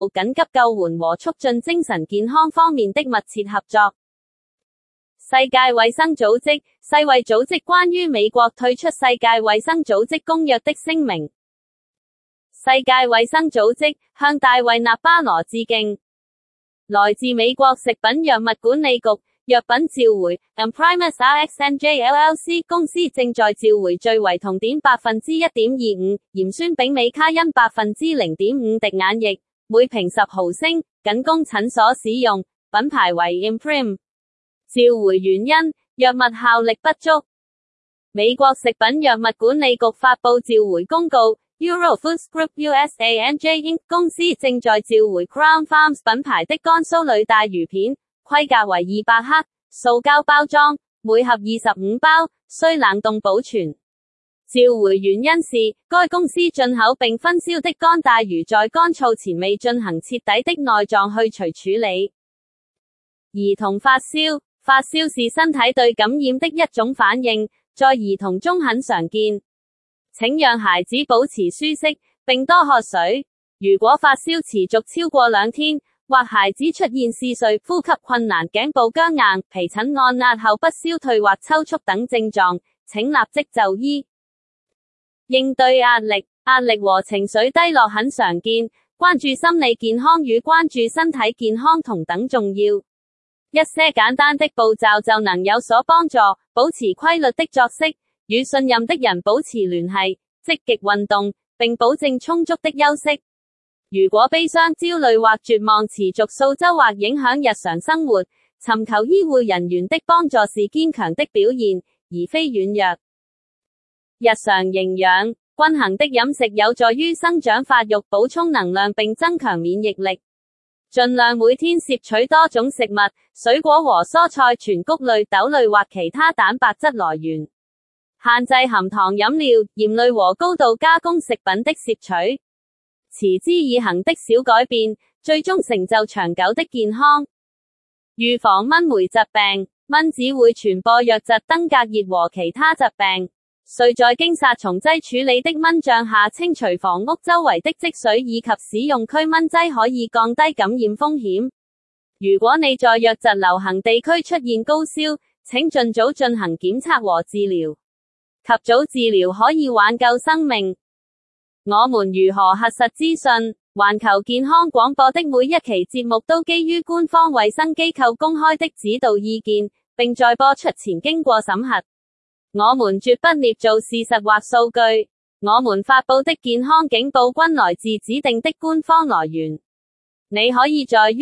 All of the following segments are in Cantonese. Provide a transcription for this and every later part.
緊急救援和促進精神健康方面的密切合作。世界衛生組織，世衛組織關於美國退出世界衛生組織公約的聲明。世界衛生組織向大衛納巴羅致敬。來自美國食品藥物管理局藥品召回 Imprimis RxNJ LLC 公司正在召回最為酮碘 1.25%、鹽酸丙美卡因 0.5% 滴眼液，每瓶10毫升，僅供診所使用，品牌為 Imprim。召回原因，藥物效力不足。美國食品藥物管理局發布召回公告 Eurofoods Group USA NJ Inc. 公司正在召回 Crown Farms 品牌的乾酥裏帶魚片，規格為200克，塑膠包裝，每盒25包，需冷凍保存。召回原因是，該公司進口並分銷的乾帶魚在乾燥前未進行徹底的內臟去除處理。兒童發燒，發燒是身體對感染的一種反應，在兒童中很常見。請讓孩子保持舒適，並多喝水。如果發燒持續超過2天，或孩子出現嗜睡、呼吸困難、頸部僵硬、皮疹按壓後不消退或抽搐等症狀，請立即就醫。應對壓力，壓力和情緒低落很常見，關注心理健康與關注身體健康同等重要。一些簡單的步驟就能有所幫助，保持規律的作息，與信任的人保持聯繫，積極運動，並保證充足的休息。如果悲傷、焦慮或絕望持續數週或影響日常生活，尋求醫護人員的幫助是堅強的表現，而非軟弱。日常營養，均衡的飲食有助於生長發育、補充能量並增強免疫力。盡量每天攝取多種食物，水果和蔬菜、全穀類、豆類或其他蛋白質來源。限制含糖飲料、鹽類和高度加工食品的攝取。持之以恆的小改變，最終成就長久的健康。預防蚊媒疾病，蚊子會傳播瘧疾、登革熱和其他疾病。需在經殺蟲劑處理的蚊帳下清除房屋周圍的積水，以及使用驅蚊劑可以降低感染風險。如果你在瘧疾流行地區出現高燒，請盡早進行檢測和治療。及早治療可以挽救生命。我們如何核實資訊？環球健康廣播的每一期節目都基於官方衛生機構公開的指導意見，並在播出前經過審核。我們絕不捏造事實或數據，我們發佈的健康警報均來自指定的官方來源。你可以在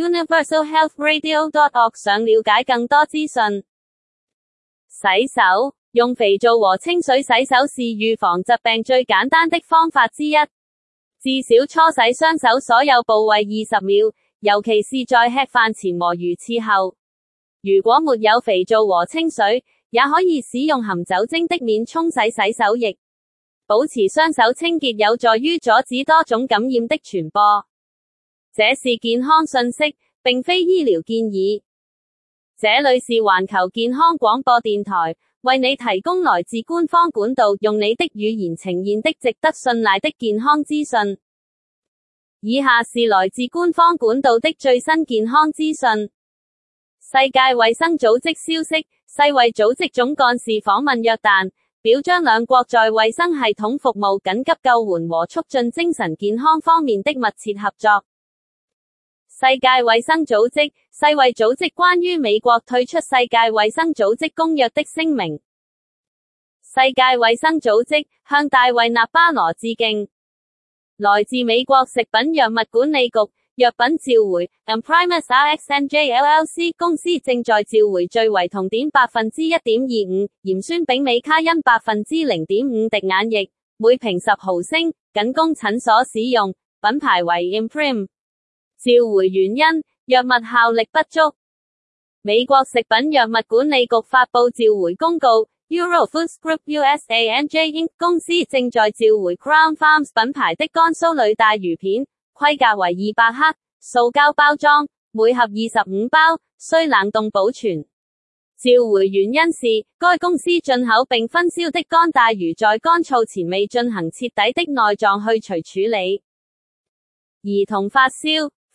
universalhealthradio.org 上了解更多資訊。洗手，用肥皂和清水洗手是預防疾病最簡單的方法之一。至少搓洗雙手所有部位20秒，尤其是在吃飯前和如廁後。如果沒有肥皂和清水，也可以使用含酒精的免沖洗洗手液。保持雙手清潔有助於阻止多種感染的傳播。這是健康信息，並非醫療建議。這裡是環球健康廣播電台，為你提供來自官方管道，用你的語言呈現的值得信賴的健康資訊。以下是來自官方管道的最新健康資訊。世界衛生組織消息，世衛組織總幹事訪問約旦，表彰兩國在衛生系統服務、緊急救援和促進精神健康方面的密切合作。世界衛生組織，世衛組織關於美國退出世界衛生組織公約的聲明。世界衛生組織向大衛納巴羅致敬。來自美國食品藥物管理局藥品召回 Imprimis RxNJ LLC 公司正在召回最為酮碘 1.25%、鹽酸丙美卡因 0.5% 滴眼液，每瓶10毫升，僅供診所使用，品牌為 Imprim。召回原因，藥物效力不足。美國食品藥物管理局發布召回公告 Eurofoods Group USA NJ Inc. 公司正在召回 Crown Farms 品牌的乾酥裏帶魚片，規格為200克，塑膠包裝，每盒25包，需冷凍保存。召回原因是，該公司進口並分銷的乾帶魚在乾燥前未進行徹底的內臟去除處理。兒童發燒，